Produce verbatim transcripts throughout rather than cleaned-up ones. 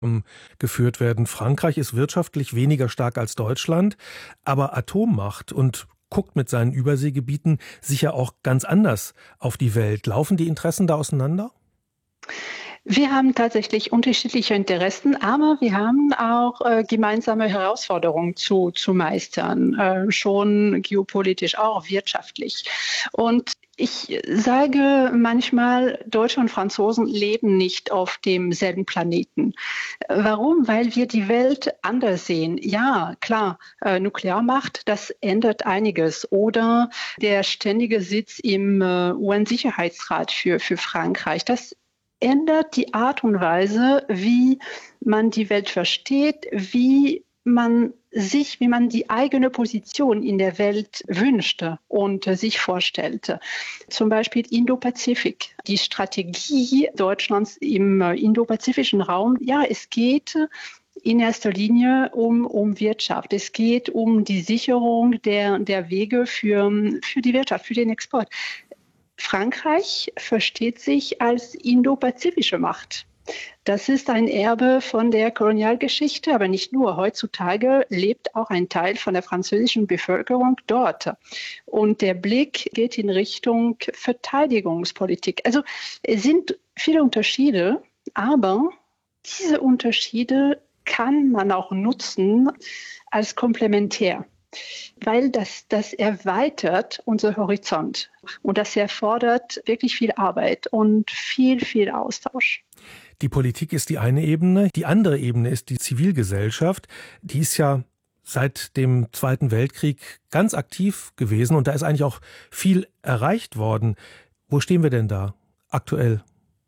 ähm, geführt werden. Frankreich ist wirtschaftlich weniger stark als Deutschland, aber Atommacht und guckt mit seinen Überseegebieten sicher auch ganz anders auf die Welt. Laufen die Interessen da auseinander? Wir haben tatsächlich unterschiedliche Interessen, aber wir haben auch äh, gemeinsame Herausforderungen zu, zu meistern, äh, schon geopolitisch, auch wirtschaftlich. Und ich sage manchmal, Deutsche und Franzosen leben nicht auf demselben Planeten. Warum? Weil wir die Welt anders sehen. Ja, klar, äh, Nuklearmacht, das ändert einiges. Oder der ständige Sitz im äh, U N-Sicherheitsrat für, für Frankreich, das ändert die Art und Weise, wie man die Welt versteht, wie man sich, wie man die eigene Position in der Welt wünschte und äh, sich vorstellte. Zum Beispiel Indo-Pazifik, die Strategie Deutschlands im äh, indopazifischen Raum. Ja, es geht in erster Linie um, um Wirtschaft. Es geht um die Sicherung der, der Wege für, für die Wirtschaft, für den Export. Frankreich versteht sich als indopazifische Macht. Das ist ein Erbe von der Kolonialgeschichte, aber nicht nur. Heutzutage lebt auch ein Teil von der französischen Bevölkerung dort. Und der Blick geht in Richtung Verteidigungspolitik. Also es sind viele Unterschiede, aber diese Unterschiede kann man auch nutzen als komplementär. Weil das, das erweitert unser Horizont und das erfordert wirklich viel Arbeit und viel, viel Austausch. Die Politik ist die eine Ebene, die andere Ebene ist die Zivilgesellschaft. Die ist ja seit dem Zweiten Weltkrieg ganz aktiv gewesen und da ist eigentlich auch viel erreicht worden. Wo stehen wir denn da aktuell?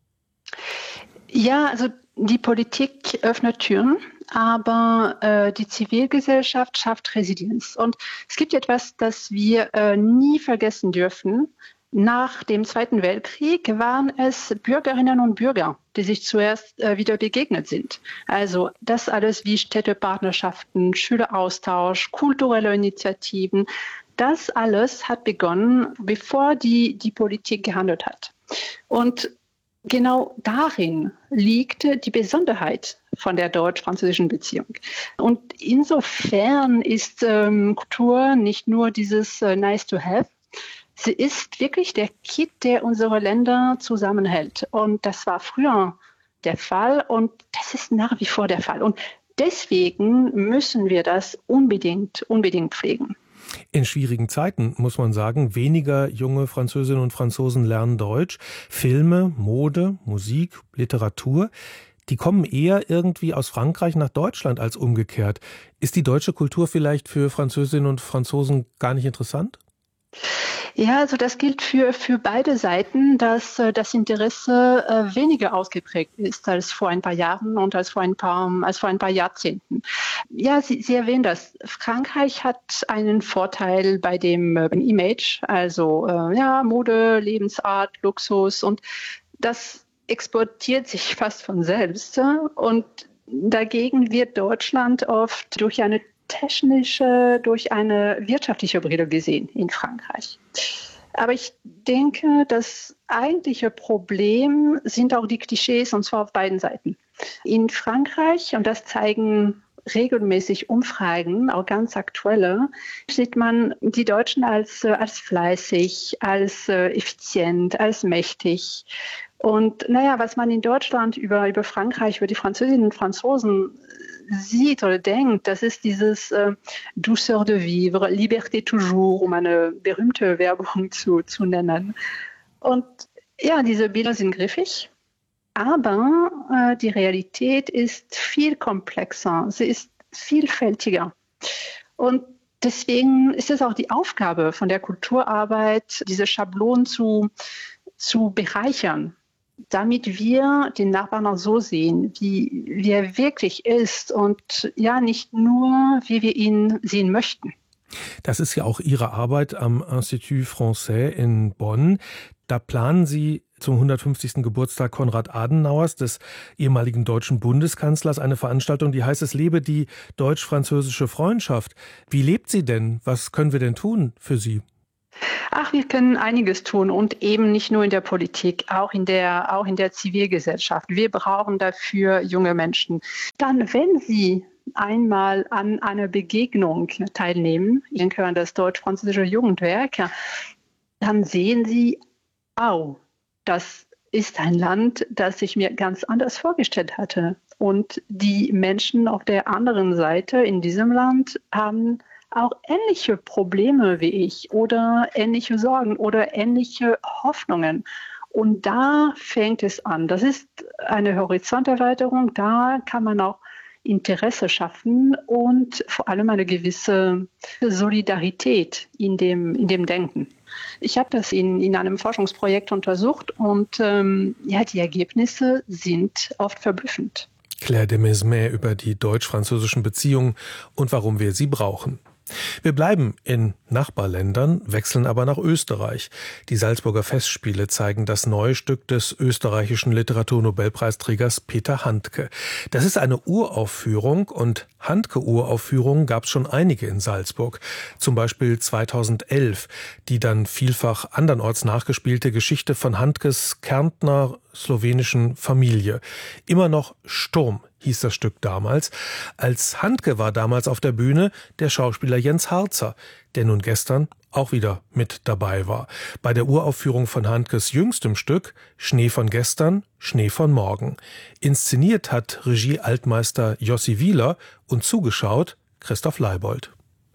Ja, also die Politik öffnet Türen, aber äh, die Zivilgesellschaft schafft Resilienz. Und es gibt etwas, das wir äh, nie vergessen dürfen. Nach dem Zweiten Weltkrieg waren es Bürgerinnen und Bürger, die sich zuerst äh, wieder begegnet sind. Also das alles wie Städtepartnerschaften, Schüleraustausch, kulturelle Initiativen, das alles hat begonnen, bevor die, die Politik gehandelt hat. Und genau darin liegt die Besonderheit von der deutsch-französischen Beziehung. Und insofern ist ähm, Kultur nicht nur dieses äh, nice to have, sie ist wirklich der Kit, der unsere Länder zusammenhält. Und das war früher der Fall und das ist nach wie vor der Fall. Und deswegen müssen wir das unbedingt, unbedingt pflegen. In schwierigen Zeiten, muss man sagen, weniger junge Französinnen und Franzosen lernen Deutsch. Filme, Mode, Musik, Literatur, die kommen eher irgendwie aus Frankreich nach Deutschland als umgekehrt. Ist die deutsche Kultur vielleicht für Französinnen und Franzosen gar nicht interessant? Ja, also das gilt für, für beide Seiten, dass äh, das Interesse äh, weniger ausgeprägt ist als vor ein paar Jahren und als vor ein paar, als vor ein paar Jahrzehnten. Ja, Sie, Sie erwähnen das. Frankreich hat einen Vorteil bei dem äh, Image, also äh, ja, Mode, Lebensart, Luxus und das exportiert sich fast von selbst. Und dagegen wird Deutschland oft durch eine technische, durch eine wirtschaftliche Brille gesehen in Frankreich. Aber ich denke, das eigentliche Problem sind auch die Klischees, und zwar auf beiden Seiten. In Frankreich, und das zeigen regelmäßig Umfragen, auch ganz aktuelle, sieht man die Deutschen als, als fleißig, als effizient, als mächtig. Und naja, was man in Deutschland über, über Frankreich, über die Französinnen und Franzosen sieht oder denkt, das ist dieses äh, Douceur de vivre, Liberté toujours, um eine berühmte Werbung zu, zu nennen. Und ja, diese Bilder sind griffig, aber äh, die Realität ist viel komplexer, sie ist vielfältiger. Und deswegen ist es auch die Aufgabe von der Kulturarbeit, diese Schablonen zu, zu bereichern, damit wir den Nachbarn auch so sehen, wie, wie er wirklich ist und ja, nicht nur, wie wir ihn sehen möchten. Das ist ja auch Ihre Arbeit am Institut Français in Bonn. Da planen Sie zum hundertfünfzigsten Geburtstag Konrad Adenauers, des ehemaligen deutschen Bundeskanzlers, eine Veranstaltung, die heißt, es lebe die deutsch-französische Freundschaft. Wie lebt sie denn? Was können wir denn tun für sie? Ach, wir können einiges tun und eben nicht nur in der Politik, auch in der, auch in der Zivilgesellschaft. Wir brauchen dafür junge Menschen. Dann, wenn sie einmal an einer Begegnung teilnehmen, ich denke an das Deutsch-Französische Jugendwerk, dann sehen sie, au, das ist ein Land, das ich mir ganz anders vorgestellt hatte. Und die Menschen auf der anderen Seite in diesem Land haben auch ähnliche Probleme wie ich oder ähnliche Sorgen oder ähnliche Hoffnungen. Und da fängt es an. Das ist eine Horizonterweiterung. Da kann man auch Interesse schaffen und vor allem eine gewisse Solidarität in dem, in dem Denken. Ich habe das in, in einem Forschungsprojekt untersucht und ähm, ja, die Ergebnisse sind oft verblüffend. Claire de Mesmer über die deutsch-französischen Beziehungen und warum wir sie brauchen. Wir bleiben in Nachbarländern, wechseln aber nach Österreich. Die Salzburger Festspiele zeigen das neue Stück des österreichischen Literaturnobelpreisträgers Peter Handke. Das ist eine Uraufführung und Handke-Uraufführungen gab es schon einige in Salzburg. Zum Beispiel zweitausendelf, die dann vielfach andernorts nachgespielte Geschichte von Handkes Kärntner slowenischen Familie. Immer noch Sturm hieß das Stück damals. Als Handke war damals auf der Bühne der Schauspieler Jens Harzer, der nun gestern auch wieder mit dabei war. Bei der Uraufführung von Handkes jüngstem Stück Schnee von gestern, Schnee von morgen. Inszeniert hat Regie-Altmeister Jossi Wieler und zugeschaut Christoph Leibold.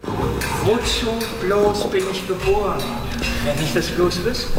Wozu bloß bin ich geboren, wenn ich das bloß wüsste?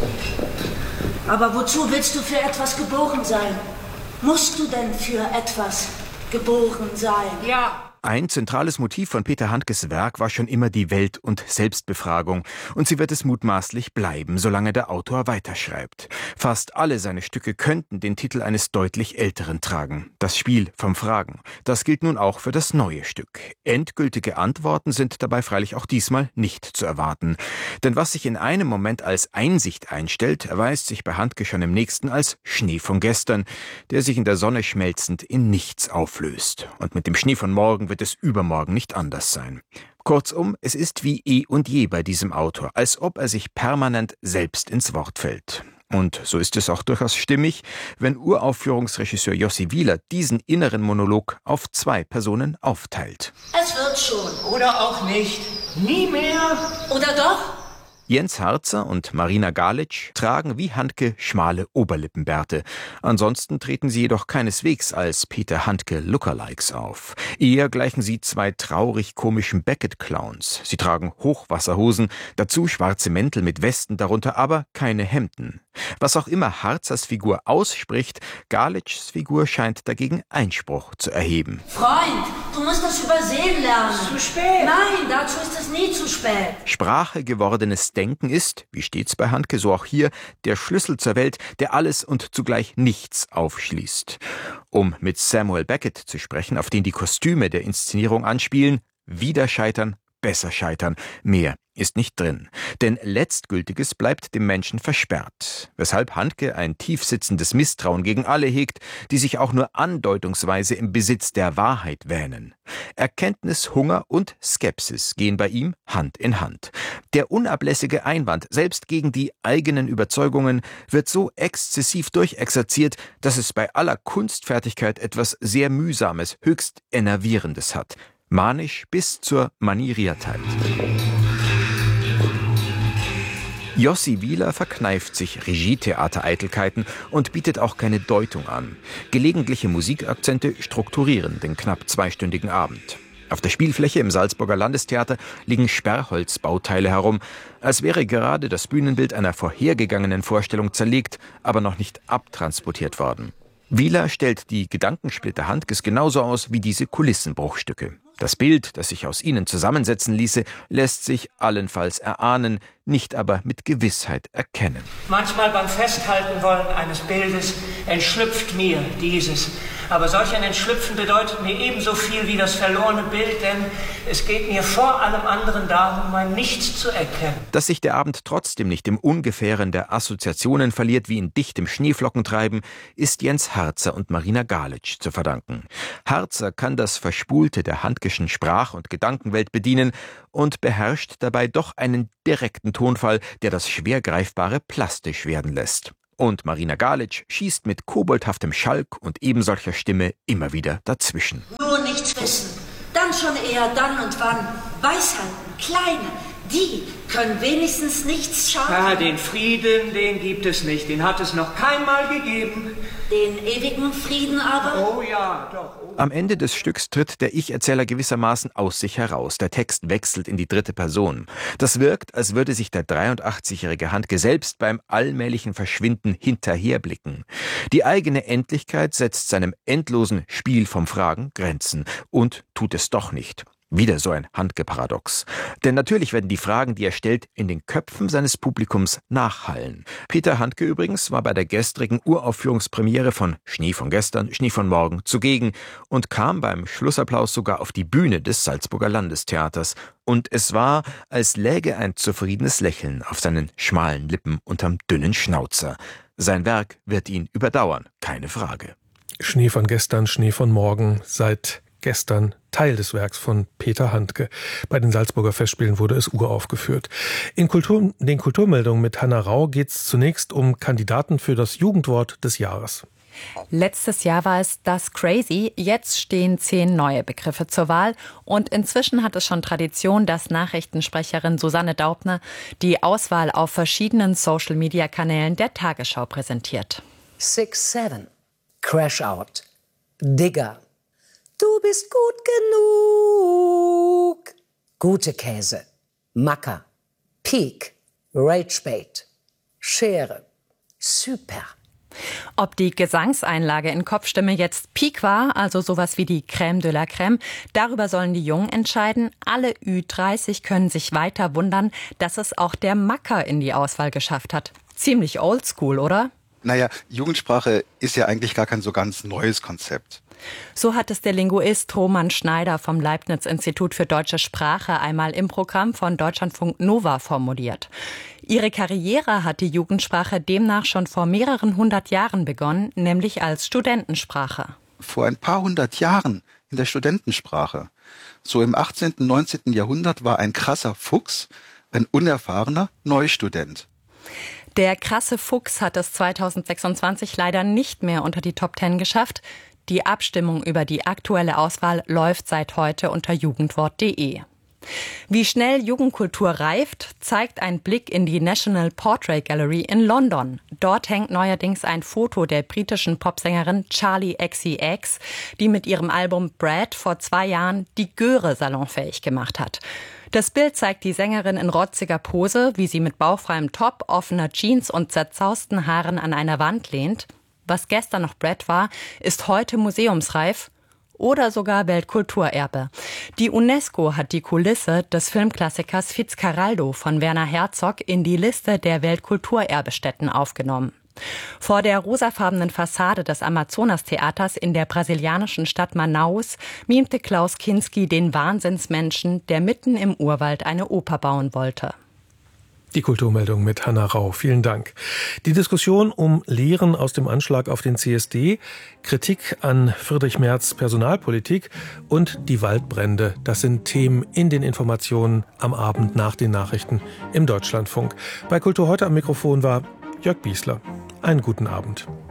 Aber wozu willst du für etwas geboren sein? Musst du denn für etwas geboren sein? Ja. Ein zentrales Motiv von Peter Handkes Werk war schon immer die Welt- und Selbstbefragung. Und sie wird es mutmaßlich bleiben, solange der Autor weiterschreibt. Fast alle seine Stücke könnten den Titel eines deutlich älteren tragen. Das Spiel vom Fragen. Das gilt nun auch für das neue Stück. Endgültige Antworten sind dabei freilich auch diesmal nicht zu erwarten. Denn was sich in einem Moment als Einsicht einstellt, erweist sich bei Handke schon im nächsten als Schnee von gestern, der sich in der Sonne schmelzend in nichts auflöst. Und mit dem Schnee von morgen wird es übermorgen nicht anders sein. Kurzum, es ist wie eh und je bei diesem Autor, als ob er sich permanent selbst ins Wort fällt. Und so ist es auch durchaus stimmig, wenn Uraufführungsregisseur Jossi Wieler diesen inneren Monolog auf zwei Personen aufteilt. Es wird schon. Oder auch nicht. Nie mehr. Oder doch? Jens Harzer und Marina Galic tragen wie Handke schmale Oberlippenbärte. Ansonsten treten sie jedoch keineswegs als Peter Handke Lookalikes auf. Eher gleichen sie zwei traurig komischen Beckett-Clowns. Sie tragen Hochwasserhosen, dazu schwarze Mäntel mit Westen, darunter aber keine Hemden. Was auch immer Harzers Figur ausspricht, Galics Figur scheint dagegen Einspruch zu erheben. Freund, du musst das übersehen lernen. Zu spät. Nein, dazu ist es nie zu spät. Sprache gewordenes Denken ist, wie stets bei Handke, so auch hier, der Schlüssel zur Welt, der alles und zugleich nichts aufschließt. Um mit Samuel Beckett zu sprechen, auf den die Kostüme der Inszenierung anspielen, wieder scheitern, besser scheitern, mehr ist nicht drin. Denn Letztgültiges bleibt dem Menschen versperrt, weshalb Handke ein tiefsitzendes Misstrauen gegen alle hegt, die sich auch nur andeutungsweise im Besitz der Wahrheit wähnen. Erkenntnis, Hunger und Skepsis gehen bei ihm Hand in Hand. Der unablässige Einwand, selbst gegen die eigenen Überzeugungen, wird so exzessiv durchexerziert, dass es bei aller Kunstfertigkeit etwas sehr Mühsames, höchst Enervierendes hat. Manisch bis zur Manieriertheit. Jossi Wieler verkneift sich Regietheater-Eitelkeiten und bietet auch keine Deutung an. Gelegentliche Musikakzente strukturieren den knapp zweistündigen Abend. Auf der Spielfläche im Salzburger Landestheater liegen Sperrholzbauteile herum, als wäre gerade das Bühnenbild einer vorhergegangenen Vorstellung zerlegt, aber noch nicht abtransportiert worden. Wieler stellt die Gedankensplitter Handkes genauso aus wie diese Kulissenbruchstücke. Das Bild, das sich aus ihnen zusammensetzen ließe, lässt sich allenfalls erahnen, nicht aber mit Gewissheit erkennen. Manchmal beim Festhalten wollen eines Bildes entschlüpft mir dieses, Aber solch ein Entschlüpfen bedeutet mir ebenso viel wie das verlorene Bild, denn es geht mir vor allem anderen darum, mein Nichts zu erkennen. Dass sich der Abend trotzdem nicht im Ungefähren der Assoziationen verliert wie in dichtem Schneeflockentreiben, ist Jens Harzer und Marina Galic zu verdanken. Harzer kann das Verspulte der Handkeschen Sprach- und Gedankenwelt bedienen und beherrscht dabei doch einen direkten Tonfall, der das schwer Greifbare plastisch werden lässt. Und Marina Galic schießt mit koboldhaftem Schalk und ebensolcher Stimme immer wieder dazwischen. Nur nichts wissen, dann schon eher dann und wann. Weisheiten, kleine, die können wenigstens nichts schaden. Ja, den Frieden, den gibt es nicht, den hat es noch keinmal gegeben. Den ewigen Frieden aber? Oh ja, doch. Oh. Am Ende des Stücks tritt der Ich-Erzähler gewissermaßen aus sich heraus. Der Text wechselt in die dritte Person. Das wirkt, als würde sich der dreiundachtzigjährige Handke selbst beim allmählichen Verschwinden hinterherblicken. Die eigene Endlichkeit setzt seinem endlosen Spiel vom Fragen Grenzen und tut es doch nicht. Wieder so ein Handke-Paradox. Denn natürlich werden die Fragen, die er stellt, in den Köpfen seines Publikums nachhallen. Peter Handke übrigens war bei der gestrigen Uraufführungspremiere von Schnee von gestern, Schnee von morgen zugegen und kam beim Schlussapplaus sogar auf die Bühne des Salzburger Landestheaters. Und es war, als läge ein zufriedenes Lächeln auf seinen schmalen Lippen unterm dünnen Schnauzer. Sein Werk wird ihn überdauern, keine Frage. Schnee von gestern, Schnee von morgen, seit gestern Teil des Werks von Peter Handke. Bei den Salzburger Festspielen wurde es uraufgeführt. In Kultur, den Kulturmeldungen mit Hanna Rau geht es zunächst um Kandidaten für das Jugendwort des Jahres. Letztes Jahr war es das Crazy, jetzt stehen zehn neue Begriffe zur Wahl und inzwischen hat es schon Tradition, dass Nachrichtensprecherin Susanne Daubner die Auswahl auf verschiedenen Social-Media-Kanälen der Tagesschau präsentiert. six seven, Crash Out, Digger, du bist gut genug, gute Käse, Macker, Peak, Ragebait, Schere, Super. Ob die Gesangseinlage in Kopfstimme jetzt Peak war, also sowas wie die Crème de la Crème, darüber sollen die Jungen entscheiden. Alle Ü dreißig können sich weiter wundern, dass es auch der Macker in die Auswahl geschafft hat. Ziemlich oldschool, oder? Naja, Jugendsprache ist ja eigentlich gar kein so ganz neues Konzept. So hat es der Linguist Roman Schneider vom Leibniz-Institut für deutsche Sprache einmal im Programm von Deutschlandfunk Nova formuliert. Ihre Karriere hat die Jugendsprache demnach schon vor mehreren hundert Jahren begonnen, nämlich als Studentensprache. Vor ein paar hundert Jahren in der Studentensprache. So im achtzehnten, neunzehnten Jahrhundert war ein krasser Fuchs ein unerfahrener Neustudent. Der krasse Fuchs hat es zweitausendsechsundzwanzig leider nicht mehr unter die Top Ten geschafft. Die Abstimmung über die aktuelle Auswahl läuft seit heute unter jugendwort punkt de. Wie schnell Jugendkultur reift, zeigt ein Blick in die National Portrait Gallery in London. Dort hängt neuerdings ein Foto der britischen Popsängerin Charli X C X, die mit ihrem Album Brad vor zwei Jahren die Göre salonfähig gemacht hat. Das Bild zeigt die Sängerin in rotziger Pose, wie sie mit bauchfreiem Top, offener Jeans und zerzausten Haaren an einer Wand lehnt. Was gestern noch Brad war, ist heute museumsreif oder sogar Weltkulturerbe. Die UNESCO hat die Kulisse des Filmklassikers Fitzcarraldo von Werner Herzog in die Liste der Weltkulturerbestätten aufgenommen. Vor der rosafarbenen Fassade des Amazonas-Theaters in der brasilianischen Stadt Manaus mimte Klaus Kinski den Wahnsinnsmenschen, der mitten im Urwald eine Oper bauen wollte. Die Kulturmeldung mit Hanna Rau. Vielen Dank. Die Diskussion um Lehren aus dem Anschlag auf den C S D, Kritik an Friedrich Merz Personalpolitik und die Waldbrände, das sind Themen in den Informationen am Abend nach den Nachrichten im Deutschlandfunk. Bei Kultur heute am Mikrofon war Jörg Biesler. Einen guten Abend.